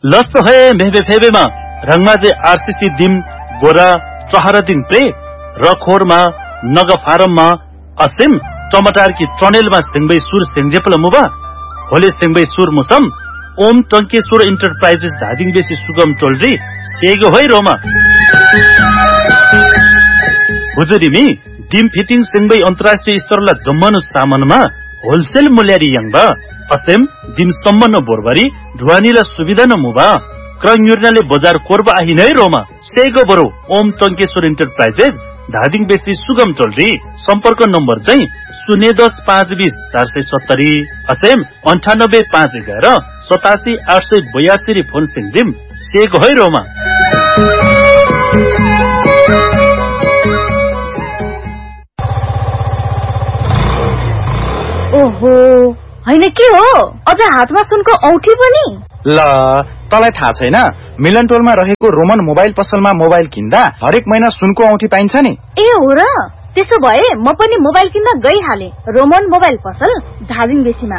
loss है मेहबे फेबेमा रंगमाजे RCC दिम गोरा चहरा दिन प्रे रखोरमा नग फारममा असिम टमाटर की ट्रनेलमा सिंगबै सुर सिंगजेपल मुबा होले सिंगबै सुर मुसम ओम टंकेश्वर एंटरप्राइजेस धादिङ बेसी सुगम टोलरी सेगो है रोमा हुजुरिमी डिम फिटिङ सिंगबै अन्तर्राष्ट्रिय स्तरला जम्मनु सामानमा होलसेल मूल्यारी यंगबा असेम दिम सम्मन बोरबारी ढुवानीला सुविधा न मुबा क्रंगयुर्नाले बजार कोरबा आहि नै रोमा सेगो बरो ओम टंकेश्वर एंटरप्राइजेस धादिङ बेसी सुगम टोलरी सम्पर्क नम्बर चाहिँ 010 470 असेम 98 511 87 882 फोन सिंगजिम सेगो है रोमा ओहो हैन के हो अझ हातमा सुनको औठी पनि ल तलाई थाहा छैन मिलन टोलमा रहेको रोमन मोबाइल पसलमा मोबाइल किन्दा हरेक महिना सुनको औठी पाइन्छ नि ए हो र त्यसो भए म पनि मोबाइल किन्न गइहाले रोमन मोबाइल पसल धादिङ बेसीमा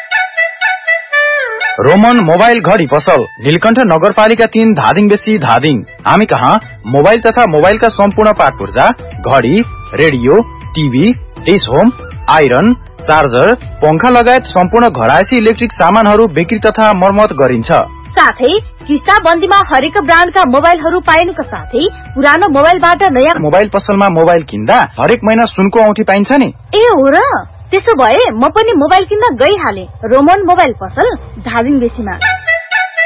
रोमन मोबाइल घडी पसल नीलकण्ठ नगरपालिका 3 धादिङ बेसी धादिङ हामी कहाँ मोबाइल तथा मोबाइलका सम्पूर्ण पार्ट पुर्जा घडी radio TV dish home iron charger पंखा लगायत सम्पूर्ण घरायसी इलेक्ट्रिक सामानहरू बिक्री तथा मर्मत गरिन्छ साथै किस्ता बन्दीमा हरेक ब्रान्डका मोबाइलहरू पाइनुका साथै पुरानो मोबाइलबाट नयाँ मोबाइल पसलमा मोबाइल किन्दा हरेक महिना सुनको औठी पाइन्छ नि ए हो र त्यसो भए म पनि मोबाइल किन्न गइहाले रोमन मोबाइल पसल धादिङ बेसीमा